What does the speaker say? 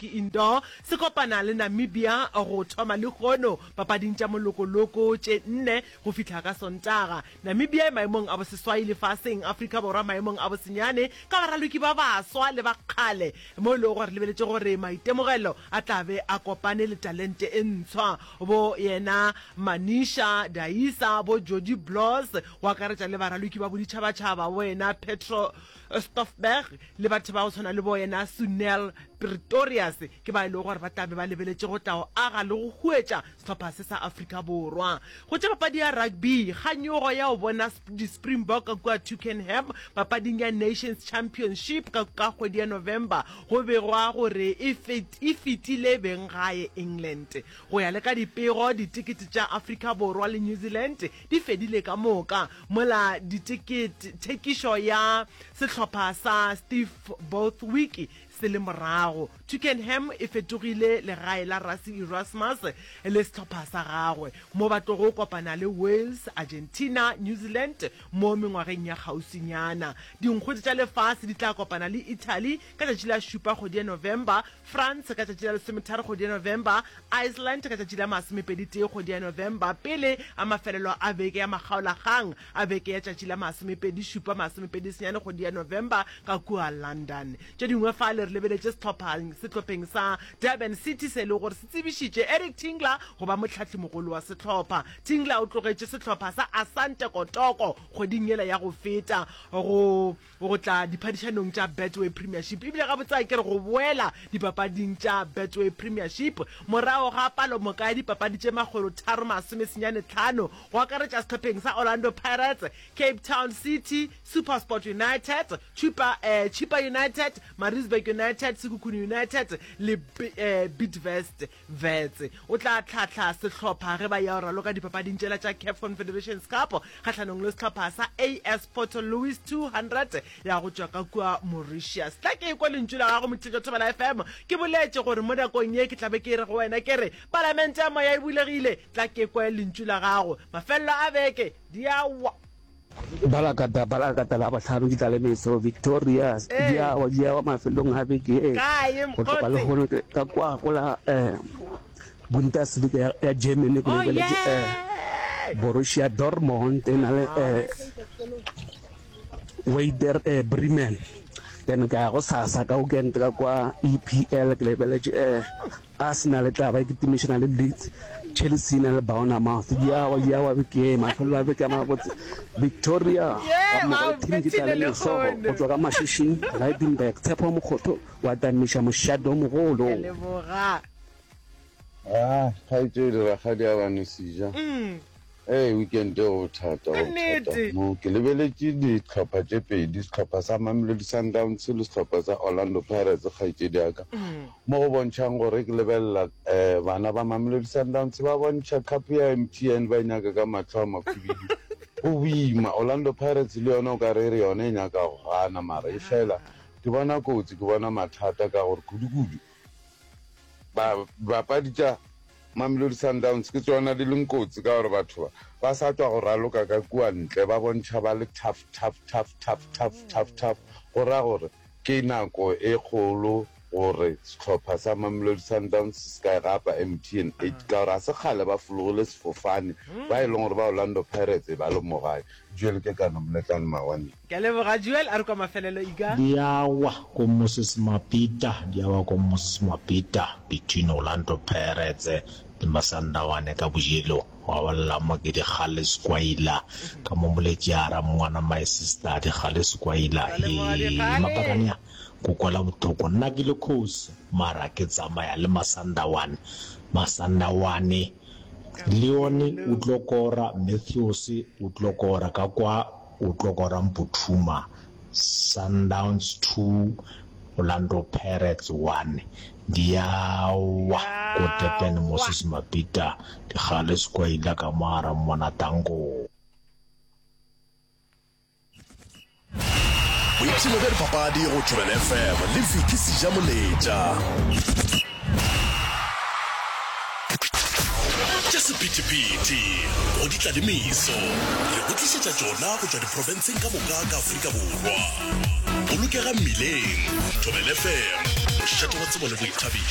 Hockey Indoor se kopana le Namibia go thoma le gono papading tša molokoloko tše 4 go fihla ka Sontaga. Namibia maemong a boseswai lefaseng, Afrika Borwa maemong a bosenyane ka baraloki ba baswa le ba kgale mo le gore lebeletse gore maitemogelo a tlabe a kopane le talente e ntshwa bo yena Manisha Daisa bo Jody Bloss wa karetša le baraloki ba boditšhabatšhaba bo yena Petro Stoffberg le batho ba go tshwana le bo yena Sunel Pretorius ke ba ile gore ba tlabe ba lebeletse go tla go aga le go huetša setlhopha se sa Afrika Borwa. Go tša papadi ya rugby ganyogo ya o bona di Springbok ka kwa Twickenham papading ya Nations Championship ka kgwedi ya November go begwa gore e fitile beng gae England go ya le ka dipego ditikete tša Afrika Borwa le New Zealand di fedile ka moka mola ditikete thekišo ya setlhopha sa Steve Bothwick se le morago. Twickenham e fetogile legae la Rassie Erasmus le setlhopha sa gagwe mo batlo go kopana le Wales, Argentina, New Zealand mo mengwageng ya gausinyana. Dinkgwete tša lefase di tla kopana le Italy ka tšatši la 7 kgwedi ya November, France ka tšatši la 13 kgwedi ya November, Iceland ka tšatši la 21 kgwedi ya November pele a mafelelo a beke ya magaolagang a beke ya tšatši la 27 kgwedi ya November ka kua London. Tše dingwe fa le lebeletse setlhopheng sa Durban City se le gore se tsebišitše Eric Tingler go ba motlhatlhimogolo wa setlhopha. Tingler o tlogetše setlhopha sa Asante Kotoko kgweding yela ya go feta go tla diphadišanong tša Betway Premiership ebile ga botsa ke re go boela dipapading tša Betway Premiership morago ga palo moka ya dipapadi tše 395 go akaretša setlhopheng sa Orlando Pirates, Cape Town City, SuperSport United, Chippa United, Maritzburg United, Sekhukhune United le Bidvest Wits. O tla tlhatlha setlhopha ge ba ya raloka dipapading tšela tša CAF Confederations Cup kgatlhanong le setlhopha sa AS Port Louis 200 ya go tšwa ka kua Mauritius. Tla ke kwa lentšu la gago Motšheletšo Thobela FM ke boletše gore mo nakong ye ke tlabe ke re go wena ke re palamente ya moya e bulegile. Tla ke kwa lentšu la gago mafelelo a beke di a wa balakata la batlhano di tla le meso Victoria dia wa mafelong a beke go tloga le gono ka kwa go la Bundesliga ya Germany go le Borussia Dortmund na le Werder Bremen then ka go sasa ka weekend ka kwa EPL ke lebeletse Arsenal tla ba ke dimensional Leeds, Chelsea na le Bournemouth ya wa beke mafelo a beke ma botse Victoria mo team ke tla le so go tswa ka mashishing Leidenberg Tshepo Mokgotho wa Danisha Moshado Mogolo ga itse ra ga dia bana sija weekend o thata mo ke lebeletse ditlhopha tše pedi setlhopha sa Mamelodi Sundowns le setlhopha sa Orlando Pirates ga itse diaka mo go bontšhang gore ke lebella bana ba Mamelodi Sundowns ba bontšha cup ya MTN ba nyaka ka matlho a mafubedi go boima. Orlando Pirates le yone o ka re yone e nyaka go gana mara e fela ke bona kotsi ke bona mathata ka gore kudu bapadi tša Mamelodi Sundowns ke tsona di leng kotsi ka gore batho ba sa tswa go raloka ka kua ntle ba bontšha ba le tough go ra gore ke nako e kgolo gore setlhopha sa Mamelodi Sundowns se ka gapa MTN 8 ka gore a se kgale ba fologile sefofane ba e leng gore ba Orlando Pirates ba le mogae Joel ke ka nomletlane mawane ke leboga Joel a re kwa mafelelo iga diawa ko Moses Mapita between Orlando Pirates le Masandawane ka bojelo wa walla mo ke di gale skwaila ka mo moletsi ara mwana my sister di gale skwaila mapakanya go kwala botoko nna ke le khosi mara ke tsamaya le Masandawane Leone utlokora Matthews utlokora ka kwa utlokora Mputhuma Sundowns 2 Orlando Pirates 1 diawa ko Durban Moses Mapita di gale skwaila ka mara mona tango Boipsino bja dipapadi go Thobela FM le Viki Sejamoletša tša sephethephethe go di tla le meso re go tlišetša tšona go tšwa diprofenseng ka moka ka Afrika Borwa bolokega mmileng Thobela FM mošate wa tsebo le boithabišo.